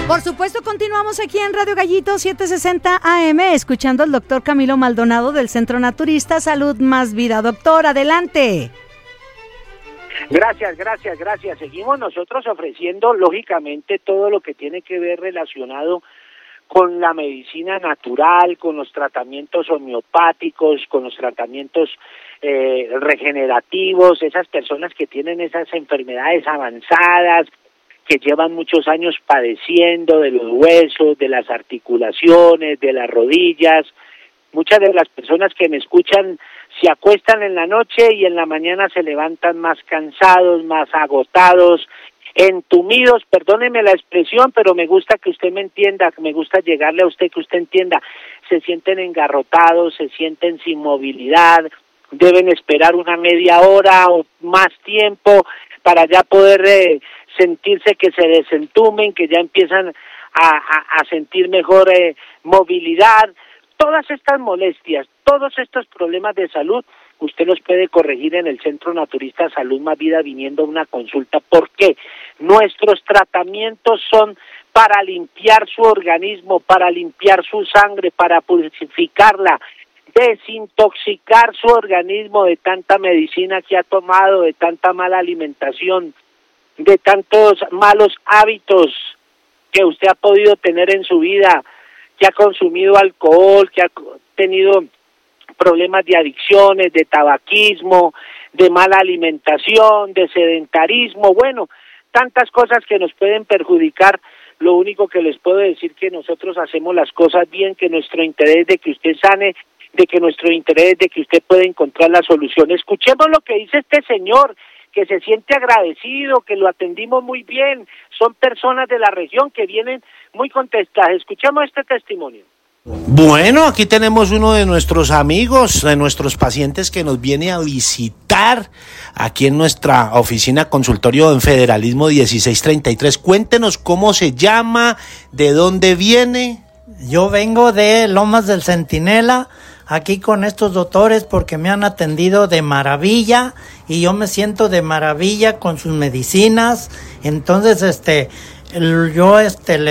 Por supuesto, continuamos aquí en Radio Gallito 760 AM, escuchando al doctor Camilo Maldonado del Centro Naturista Salud Más Vida. Doctor, adelante. Gracias. Seguimos nosotros ofreciendo, lógicamente, todo lo que tiene que ver relacionado con la medicina natural, con los tratamientos homeopáticos, con los tratamientos regenerativos, esas personas que tienen esas enfermedades avanzadas, que llevan muchos años padeciendo de los huesos, de las articulaciones, de las rodillas. Muchas de las personas que me escuchan se acuestan en la noche y en la mañana se levantan más cansados, más agotados, entumidos, perdóneme la expresión, pero me gusta que usted me entienda, me gusta llegarle a usted, que usted entienda, se sienten engarrotados, se sienten sin movilidad, deben esperar una media hora o más tiempo para ya poder sentirse que se desentumen, que ya empiezan a sentir mejor movilidad. Todas estas molestias, todos estos problemas de salud, usted los puede corregir en el Centro Naturista Salud Más Vida viniendo a una consulta. ¿Por qué? Nuestros tratamientos son para limpiar su organismo, para limpiar su sangre, para purificarla, desintoxicar su organismo de tanta medicina que ha tomado, de tanta mala alimentación, de tantos malos hábitos que usted ha podido tener en su vida, que ha consumido alcohol, que ha tenido problemas de adicciones, de tabaquismo, de mala alimentación, de sedentarismo, bueno, tantas cosas que nos pueden perjudicar. Lo único que les puedo decir que nosotros hacemos las cosas bien, que nuestro interés de que usted sane, de que nuestro interés de que usted pueda encontrar la solución. Escuchemos lo que dice este señor, que se siente agradecido, que lo atendimos muy bien. Son personas de la región que vienen muy contentas. Escuchemos este testimonio. Bueno, aquí tenemos uno de nuestros amigos, de nuestros pacientes que nos viene a visitar aquí en nuestra oficina consultorio en Federalismo 1633. Cuéntenos cómo se llama, de dónde viene. Yo vengo de Lomas del Centinela, aquí con estos doctores porque me han atendido de maravilla y yo me siento de maravilla con sus medicinas. Entonces, yo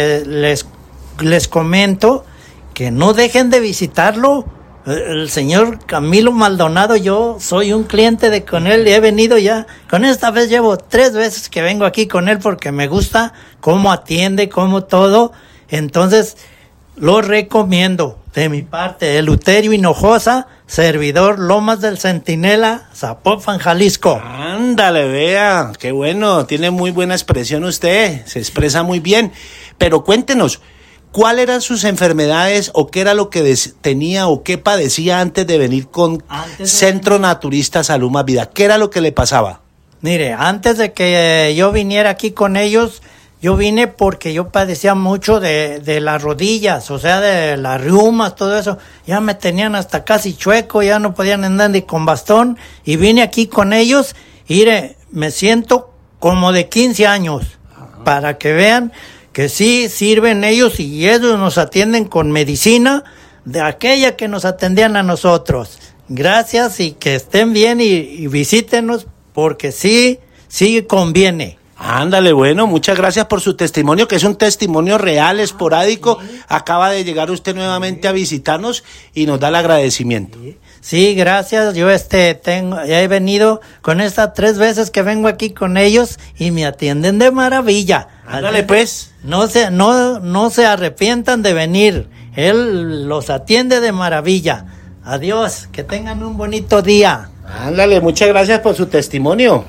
les comento que no dejen de visitarlo. El señor Camilo Maldonado, yo soy un cliente con él y he venido ya, con esta vez llevo 3 veces que vengo aquí con él porque me gusta cómo atiende, cómo todo. Entonces, lo recomiendo de mi parte. Eleuterio Hinojosa, servidor Lomas del Centinela, Zapopan, Jalisco. Ándale, vea, qué bueno, tiene muy buena expresión usted, se expresa muy bien. Pero cuéntenos, ¿cuáles eran sus enfermedades o qué era lo que tenía o qué padecía antes de venir con Centro Naturista Salud Más Vida? ¿Qué era lo que le pasaba? Mire, antes de que yo viniera aquí con ellos, yo vine porque yo padecía mucho de las rodillas, o sea, de las reumas, todo eso. Ya me tenían hasta casi chueco, ya no podían andar ni con bastón. Y vine aquí con ellos y me siento como de 15 años, para que vean que sí sirven ellos y ellos nos atienden con medicina de aquella que nos atendían a nosotros. Gracias y que estén bien y visítenos porque sí conviene. Ándale, bueno, muchas gracias por su testimonio, que es un testimonio real, esporádico. Acaba de llegar usted nuevamente a visitarnos y nos da el agradecimiento. Sí, gracias. Yo ya he venido con estas 3 veces que vengo aquí con ellos y me atienden de maravilla. Ándale, pues. No se arrepientan de venir. Él los atiende de maravilla. Adiós, que tengan un bonito día. Ándale, muchas gracias por su testimonio.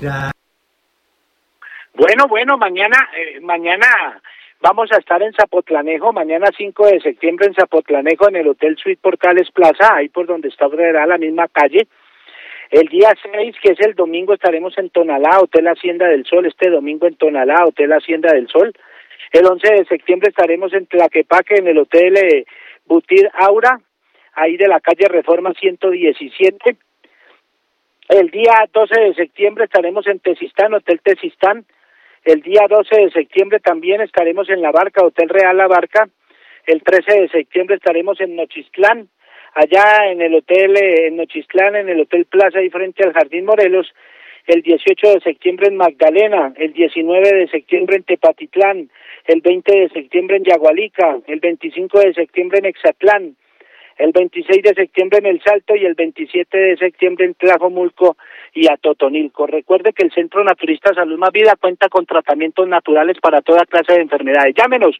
Bueno, mañana vamos a estar en Zapotlanejo, mañana 5 de septiembre en Zapotlanejo, en el Hotel Suite Portales Plaza, ahí por donde está la misma calle. El día 6, que es el domingo, estaremos en Tonalá, Hotel Hacienda del Sol, este domingo en Tonalá, Hotel Hacienda del Sol. El 11 de septiembre estaremos en Tlaquepaque, en el Hotel Butir Aura, ahí de la calle Reforma 117. El día 12 de septiembre estaremos en Tezistán, Hotel Tezistán. El día 12 de septiembre también estaremos en La Barca, Hotel Real La Barca. El 13 de septiembre estaremos en Nochistlán, allá en el hotel en Nochistlán, en el Hotel Plaza, ahí frente al Jardín Morelos. El 18 de septiembre en Magdalena, el 19 de septiembre en Tepatitlán, el 20 de septiembre en Yagualica, el 25 de septiembre en Exatlán, el 26 de septiembre en El Salto y el 27 de septiembre en Tlajomulco y Atotonilco. Recuerde que el Centro Naturista Salud Más Vida cuenta con tratamientos naturales para toda clase de enfermedades. Llámenos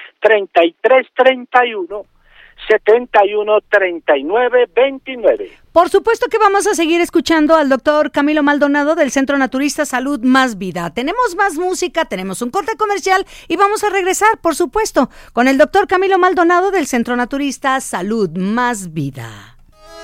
3331 713929. Por supuesto que vamos a seguir escuchando al doctor Camilo Maldonado del Centro Naturista Salud Más Vida. Tenemos más música, tenemos un corte comercial y vamos a regresar, por supuesto, con el doctor Camilo Maldonado del Centro Naturista Salud Más Vida.